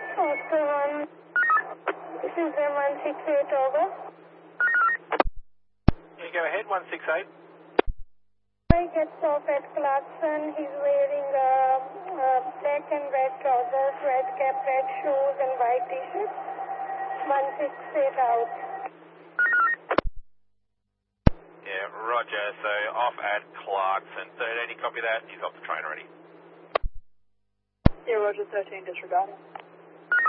Oscar 1, this is M168 over. Yeah, go ahead, 168. He gets off at Clarkson. He's wearing black and red trousers, red cap, red shoes, and white t-shirt. 168 out. Yeah, roger. So off at Clarkson. 13, copy that. He's off the train already. Yeah, roger, 13, disregarding.